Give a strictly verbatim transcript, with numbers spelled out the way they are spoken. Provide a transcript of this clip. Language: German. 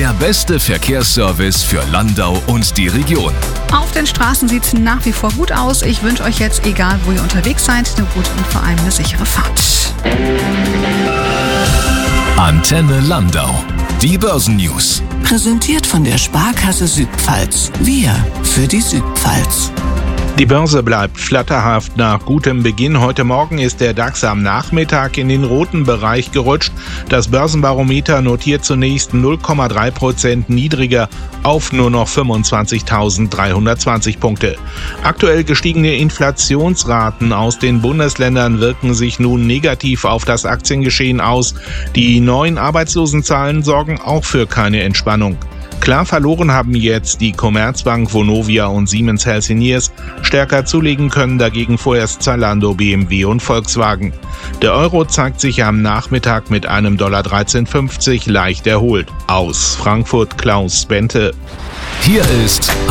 Der beste Verkehrsservice für Landau und die Region. Auf den Straßen sieht es nach wie vor gut aus. Ich wünsche euch jetzt, egal wo ihr unterwegs seid, eine gute und vor allem eine sichere Fahrt. Antenne Landau. Die Börsennews. Präsentiert von der Sparkasse Südpfalz. Wir für die Südpfalz. Die Börse bleibt flatterhaft nach gutem Beginn. Heute Morgen ist der DAX am Nachmittag in den roten Bereich gerutscht. Das Börsenbarometer notiert zunächst null Komma drei Prozent niedriger auf nur noch fünfundzwanzigtausenddreihundertzwanzig Punkte. Aktuell gestiegene Inflationsraten aus den Bundesländern wirken sich nun negativ auf das Aktiengeschehen aus. Die neuen Arbeitslosenzahlen sorgen auch für keine Entspannung. Klar verloren haben jetzt die Commerzbank, Vonovia und Siemens Healthineers. Stärker zulegen können dagegen vorerst Zalando, B M W und Volkswagen. Der Euro zeigt sich am Nachmittag mit einem Dollar dreizehn fünfzig leicht erholt. Aus Frankfurt Klaus Bente. Hier ist